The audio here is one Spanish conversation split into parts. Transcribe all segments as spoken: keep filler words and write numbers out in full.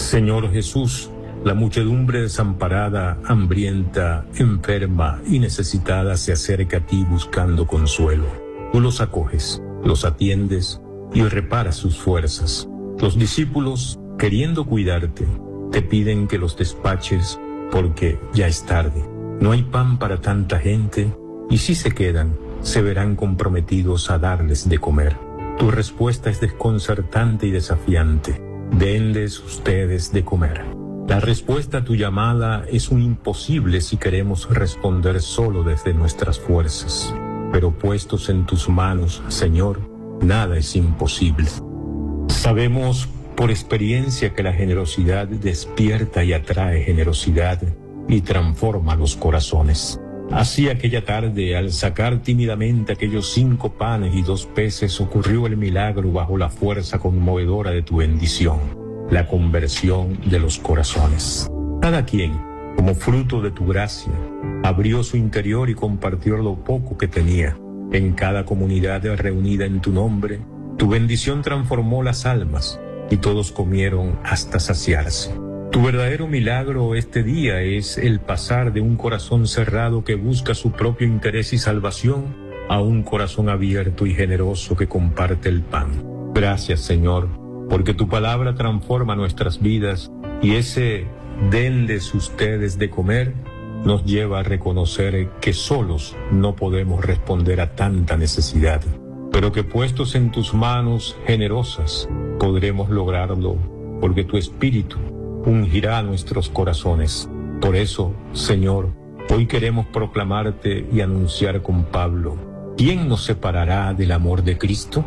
Señor Jesús, la muchedumbre desamparada, hambrienta, enferma y necesitada se acerca a ti buscando consuelo. Tú los acoges, los atiendes y reparas sus fuerzas. Los discípulos, queriendo cuidarte, te piden que los despaches porque ya es tarde. No hay pan para tanta gente y si se quedan, se verán comprometidos a darles de comer. Tu respuesta es desconcertante y desafiante. Denles ustedes de comer. La respuesta a tu llamada es un imposible si queremos responder solo desde nuestras fuerzas. Pero puestos en tus manos, Señor, nada es imposible. Sabemos por experiencia que la generosidad despierta y atrae generosidad y transforma los corazones. Así aquella tarde, al sacar tímidamente aquellos cinco panes y dos peces, ocurrió el milagro bajo la fuerza conmovedora de tu bendición, la conversión de los corazones. Cada quien, como fruto de tu gracia, abrió su interior y compartió lo poco que tenía. En cada comunidad reunida en tu nombre, tu bendición transformó las almas y todos comieron hasta saciarse. Tu verdadero milagro este día es el pasar de un corazón cerrado que busca su propio interés y salvación a un corazón abierto y generoso que comparte el pan. Gracias, Señor, porque tu palabra transforma nuestras vidas y ese denles ustedes de comer nos lleva a reconocer que solos no podemos responder a tanta necesidad, pero que puestos en tus manos generosas podremos lograrlo porque tu Espíritu ungirá nuestros corazones. Por eso, Señor, hoy queremos proclamarte y anunciar con Pablo: ¿quién nos separará del amor de Cristo?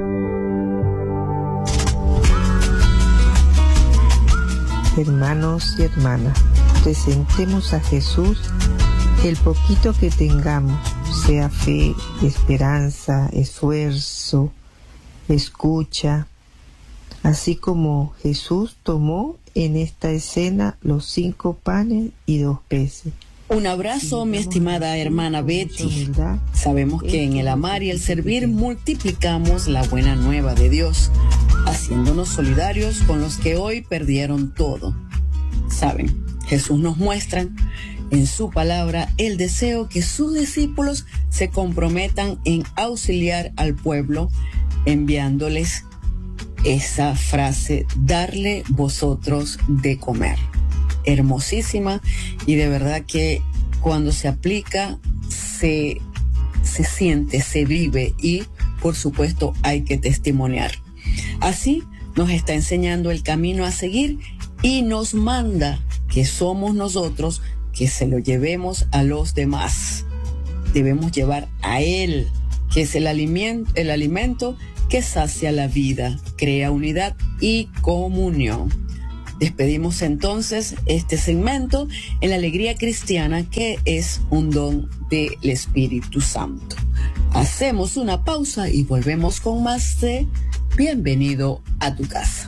Hermanos y hermanas, presentemos a Jesús el poquito que tengamos, sea fe, esperanza, esfuerzo, escucha, así como Jesús tomó en esta escena los cinco panes y dos peces. Un abrazo, mi estimada hermana Betty. Sabemos que en el amar y el servir multiplicamos la buena nueva de Dios, haciéndonos solidarios con los que hoy perdieron todo. Saben, Jesús nos muestra en su palabra el deseo que sus discípulos se comprometan en auxiliar al pueblo, enviándoles esa frase: darle vosotros de comer. Hermosísima, y de verdad que cuando se aplica se, se siente, se vive, y por supuesto hay que testimoniar. Así nos está enseñando el camino a seguir y nos manda que somos nosotros que se lo llevemos a los demás. Debemos llevar a Él, que es el alimento, el alimento que sacia la vida, crea unidad y comunión. Despedimos entonces este segmento en la alegría cristiana, que es un don del Espíritu Santo. Hacemos una pausa y volvemos con más de Bienvenido a tu casa.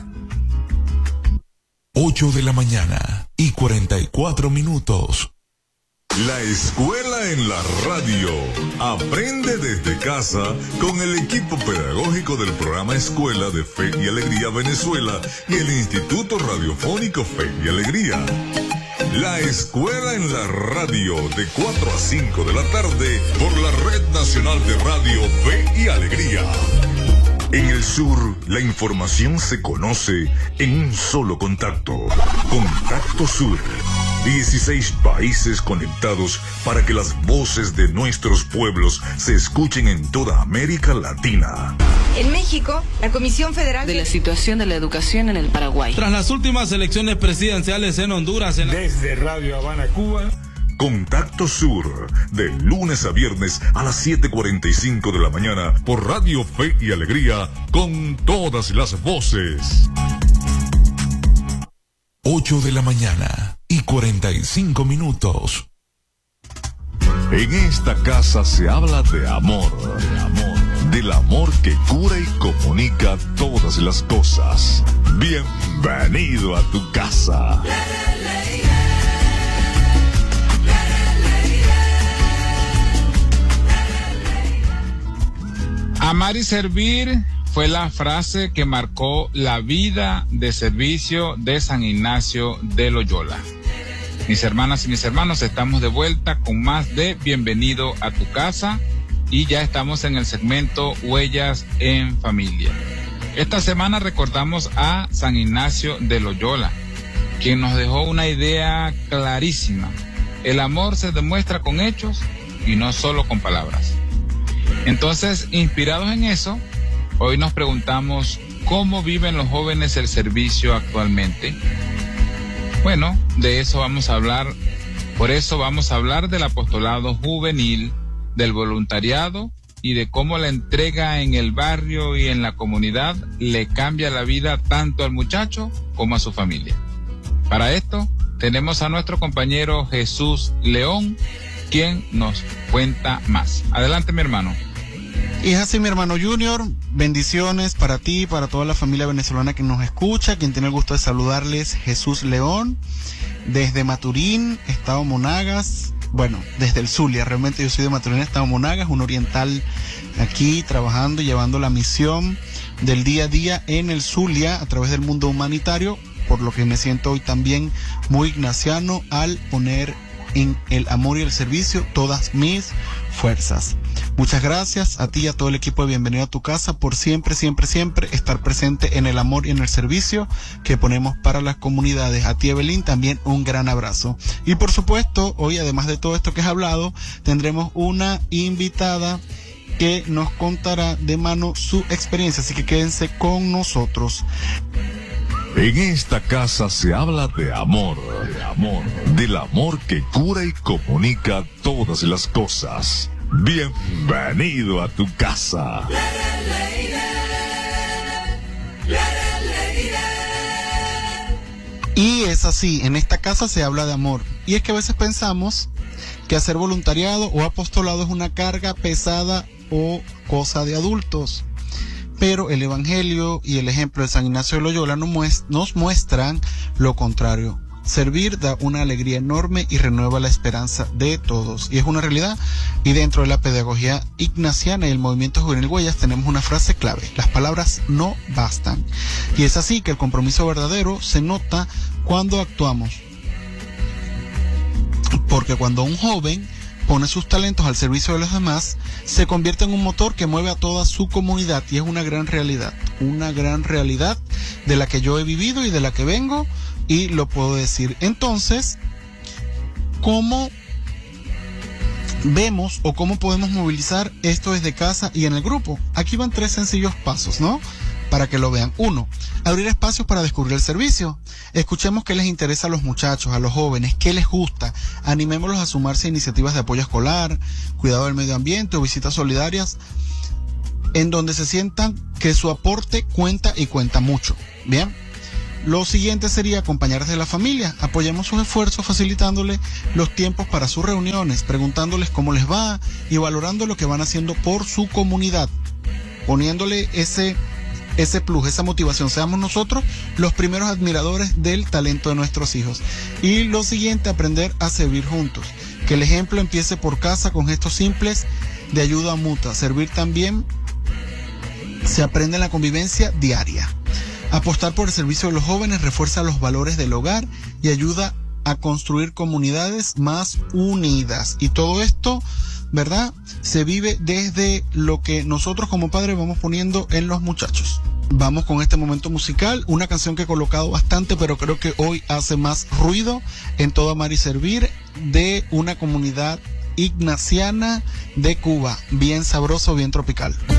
ocho de la mañana y cuarenta y cuatro minutos. La escuela en la radio. Aprende desde casa con el equipo pedagógico del programa Escuela de Fe y Alegría Venezuela y el Instituto Radiofónico Fe y Alegría. La escuela en la radio, de cuatro a cinco de la tarde por la Red Nacional de Radio Fe y Alegría. En el sur, la información se conoce en un solo contacto. Contacto Sur. dieciséis países conectados para que las voces de nuestros pueblos se escuchen en toda América Latina. En México, la Comisión Federal de la situación de la educación en el Paraguay. Tras las últimas elecciones presidenciales en Honduras. En la... Desde Radio Habana, Cuba. Contacto Sur, de lunes a viernes a las siete cuarenta y cinco de la mañana por Radio Fe y Alegría, con todas las voces. ocho de la mañana y cuarenta y cinco minutos. En esta casa se habla de amor, de amor, del amor que cura y comunica todas las cosas. Bienvenido a tu casa. Amar y servir fue la frase que marcó la vida de servicio de San Ignacio de Loyola. Mis hermanas y mis hermanos, estamos de vuelta con más de Bienvenido a tu casa y ya estamos en el segmento Huellas en Familia. Esta semana recordamos a San Ignacio de Loyola, quien nos dejó una idea clarísima. El amor se demuestra con hechos y no solo con palabras. Entonces, inspirados en eso, hoy nos preguntamos cómo viven los jóvenes el servicio actualmente. Bueno, de eso vamos a hablar. Por eso vamos a hablar del apostolado juvenil, del voluntariado y de cómo la entrega en el barrio y en la comunidad le cambia la vida tanto al muchacho como a su familia. Para esto tenemos a nuestro compañero Jesús León, quien nos cuenta más. Adelante, mi hermano. Y es así, mi hermano Junior, bendiciones para ti, para toda la familia venezolana que nos escucha. Quien tiene el gusto de saludarles, Jesús León, desde Maturín, Estado Monagas, bueno, desde el Zulia. Realmente yo soy de Maturín, Estado Monagas, un oriental aquí trabajando y llevando la misión del día a día en el Zulia a través del mundo humanitario, por lo que me siento hoy también muy ignaciano al poner en el amor y el servicio todas mis fuerzas. Muchas gracias a ti y a todo el equipo de Bienvenido a tu casa por siempre, siempre, siempre estar presente en el amor y en el servicio que ponemos para las comunidades. A ti, Evelyn, también un gran abrazo. Y por supuesto, hoy, además de todo esto que has hablado, tendremos una invitada que nos contará de mano su experiencia, así que quédense con nosotros. En esta casa se habla de amor, de amor, del amor que cura y comunica todas las cosas. Bienvenido a tu casa. Y es así, en esta casa se habla de amor. Y es que a veces pensamos que hacer voluntariado o apostolado es una carga pesada o cosa de adultos. Pero el Evangelio y el ejemplo de San Ignacio de Loyola nos muestran lo contrario. Servir da una alegría enorme y renueva la esperanza de todos. Y es una realidad. Y dentro de la pedagogía ignaciana y el movimiento juvenil Huellas tenemos una frase clave: las palabras no bastan. Y es así que el compromiso verdadero se nota cuando actuamos. Porque cuando un joven pone sus talentos al servicio de los demás, se convierte en un motor que mueve a toda su comunidad, y es una gran realidad, una gran realidad de la que yo he vivido y de la que vengo, y lo puedo decir. Entonces, ¿cómo vemos o cómo podemos movilizar esto desde casa y en el grupo? Aquí van tres sencillos pasos, ¿no? Para que lo vean. Uno, abrir espacios para descubrir el servicio. Escuchemos qué les interesa a los muchachos, a los jóvenes, qué les gusta. Animémoslos a sumarse a iniciativas de apoyo escolar, cuidado del medio ambiente o visitas solidarias, en donde se sientan que su aporte cuenta y cuenta mucho. Bien. Lo siguiente sería acompañar desde la familia. Apoyemos sus esfuerzos facilitándole los tiempos para sus reuniones, preguntándoles cómo les va y valorando lo que van haciendo por su comunidad, poniéndole ese ese plus, esa motivación. Seamos nosotros los primeros admiradores del talento de nuestros hijos. Y lo siguiente, aprender a servir juntos. Que el ejemplo empiece por casa con gestos simples de ayuda mutua. Servir también se aprende en la convivencia diaria. Apostar por el servicio de los jóvenes refuerza los valores del hogar y ayuda a construir comunidades más unidas. Y todo esto, ¿verdad?, se vive desde lo que nosotros como padres vamos poniendo en los muchachos. Vamos con este momento musical, una canción que he colocado bastante, pero creo que hoy hace más ruido en todo Amar y Servir, de una comunidad ignaciana de Cuba, bien sabroso, bien tropical.